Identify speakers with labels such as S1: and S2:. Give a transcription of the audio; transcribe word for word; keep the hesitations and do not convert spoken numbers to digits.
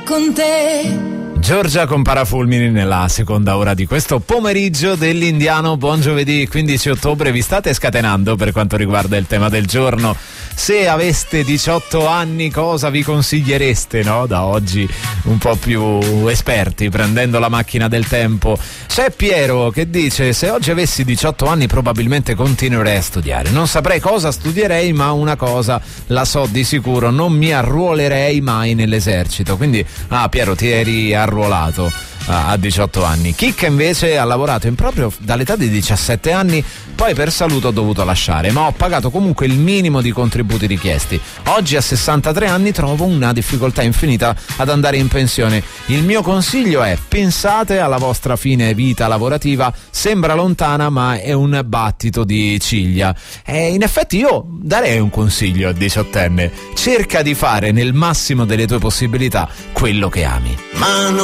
S1: con te.
S2: Giorgia con Parafulmini nella seconda ora di questo pomeriggio dell'Indiano. Buon giovedì quindici ottobre. Vi state scatenando per quanto riguarda il tema del giorno. Se aveste diciotto anni, cosa vi consigliereste, no? Da oggi un po' più esperti, prendendo la macchina del tempo. C'è Piero che dice: se oggi avessi diciotto anni probabilmente continuerei a studiare. Non saprei cosa studierei, ma una cosa la so di sicuro: non mi arruolerei mai nell'esercito. Quindi, ah, Piero, ti eri arruolato a diciotto anni. Chicca invece ha lavorato in proprio dall'età di diciassette anni, poi per salute ho dovuto lasciare, ma ho pagato comunque il minimo di contributi richiesti. Oggi a sessantatré anni trovo una difficoltà infinita ad andare in pensione. Il mio consiglio è: pensate alla vostra fine vita lavorativa, sembra lontana ma è un battito di ciglia. E in effetti io darei un consiglio a diciottenne: cerca di fare nel massimo delle tue possibilità quello che ami.
S3: Ma non